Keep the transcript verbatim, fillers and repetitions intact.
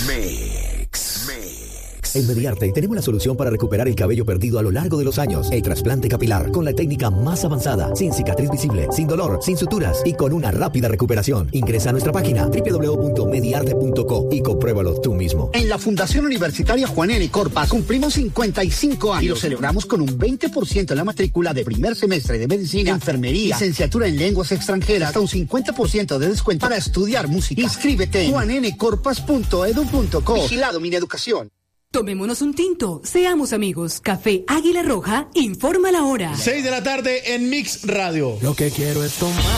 Mix. Mix. En Mediarte tenemos la solución para recuperar el cabello perdido a lo largo de los años. El trasplante capilar, con la técnica más avanzada, sin cicatriz visible, sin dolor, sin suturas y con una rápida recuperación. Ingresa a nuestra página doble u doble u doble u punto mediarte punto co y compruébalo tú mismo. En la Fundación Universitaria Juan N. Corpas cumplimos cincuenta y cinco años y lo celebramos con un veinte por ciento en la matrícula de primer semestre de medicina, enfermería, licenciatura en lenguas extranjeras, hasta un cincuenta por ciento de descuento para estudiar música. Inscríbete en juan n corpas punto edu punto co. Vigilado Mineducación. Tomémonos un tinto, seamos amigos. Café Águila Roja, informa la hora. seis de la tarde en Mix Radio. Lo que quiero es tomar.